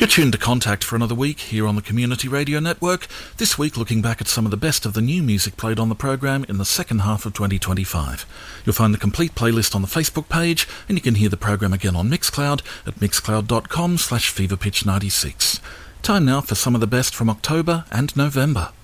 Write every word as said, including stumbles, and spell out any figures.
You're tuned to Contact for another week here on the Community Radio Network, this week looking back at some of the best of the new music played on the program in the second half of twenty twenty-five. You'll find the complete playlist on the Facebook page, and you can hear the program again on Mixcloud at mixcloud.com slash feverpitch96. Time now for some of the best from October and November.